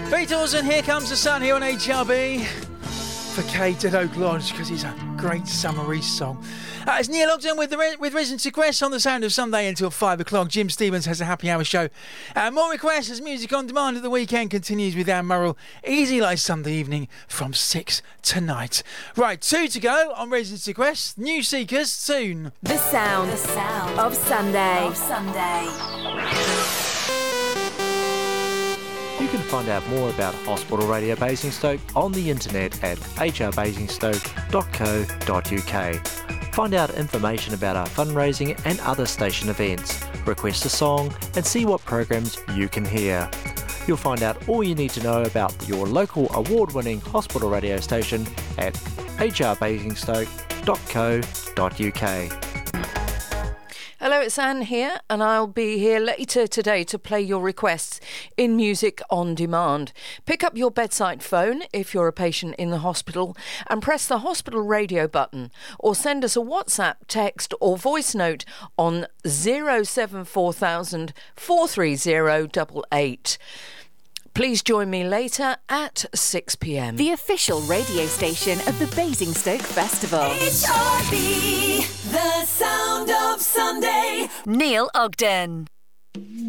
Beatles and Here Comes the Sun here on HRB for Kate at Oak Lodge, because it's a great summery song. It's Neil Ogden with Resident Requests on the Sound of Sunday until 5 o'clock. Jim Stevens has a happy hour show. More requests as Music on Demand at the weekend continues with Anne Murrell. Easy like Sunday evening from 6 tonight. Right, 2 to go on Resident Requests. New Seekers soon. The sound of Sunday. You can find out more about Hospital Radio Basingstoke on the internet at hrbasingstoke.co.uk. Find out information about our fundraising and other station events, request a song and see what programs you can hear. You'll find out all you need to know about your local award-winning hospital radio station at hrbasingstoke.co.uk. Hello, it's Anne here, and I'll be here later today to play your requests in Music on Demand. Pick up your bedside phone if you're a patient in the hospital and press the hospital radio button, or send us a WhatsApp, text or voice note on 074,000 430 888. Please join me later at 6 p.m. The official radio station of the Basingstoke Festival. HRB, the sound of Sunday. Neil Ogden.